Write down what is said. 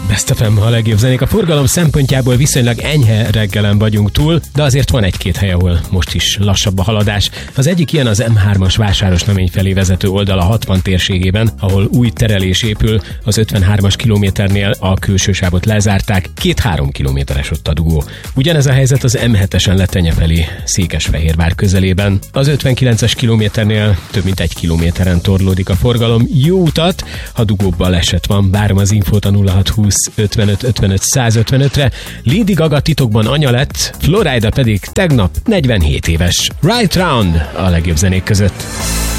Best FM, a legjobb zenék. A forgalom szempontjából viszonylag enyhe reggelen vagyunk túl, de azért van egy-két hely, ahol most is lassabb a haladás. Az egyik ilyen az M3-as Vásárosnamény felé vezető oldal a 60 térségében, ahol új terelés épül, az 53-as kilométernél a külső sávot lezárták, 2-3 kilométeres ott a dugó. Ugyanez a helyzet az M7-esen Letenye felé, Székesfehérvár közelében. Az 59-es kilométernél több mint 1 kilométeren torlódik a forgalom. Jó utat, ha dugóbb baleset van, várom az infót a 0620 55 55 155-re. Lady Gaga titokban anya lett, Florida pedig tegnap 47 éves. Right Round a legjobb zenék között.